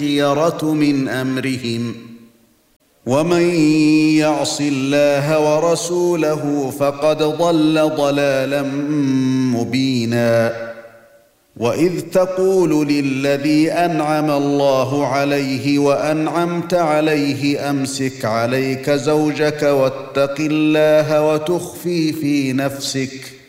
الخيرة من أمرهم ومن يعص الله ورسوله فقد ضل ضلالا مبينا وإذ تقول للذي أنعم الله عليه وأنعمت عليه أمسك عليك زوجك واتق الله وتخفي في نفسك